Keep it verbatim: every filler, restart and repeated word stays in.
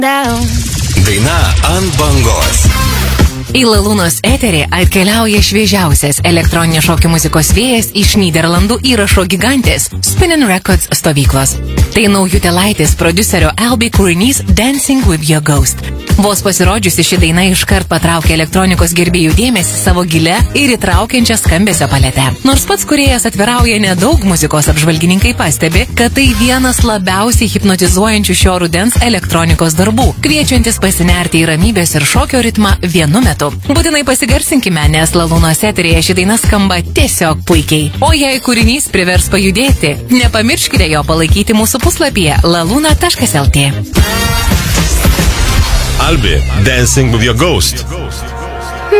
Daina ant bangos. Į Lalūnos eterį atkeliauja šviežiausias elektroninės šokių muzikos vėjas iš Nyderlandų įrašo gigantės Spinnin' Records stovyklos. Tai naujutėlaitis prodiuserio Albi kūrinys Dancing with Your Ghost. Vos pasirodžiusi ši daina iškart patraukė elektronikos gerbėjų dėmesį savo gilę ir įtraukiančią skambesio paletę. Nors pats kūrėjas atvirauja nedaug, muzikos apžvalgininkai pastebi, kad tai vienas labiausiai hipnotizuojančių šio rudens elektronikos darbų, kviečiantis pasinerti į ramybės ir šokio ritmą vienu metu. Būtinai pasigarsinkime, nes Lalūnos eterėje ši daina skamba tiesiog puikiai. O jei kūrinys privers pajudėti, nepamirškite jo palaikyti mūsų puslapyje laluna taškas lt. Albi, Dancing with Your Ghost.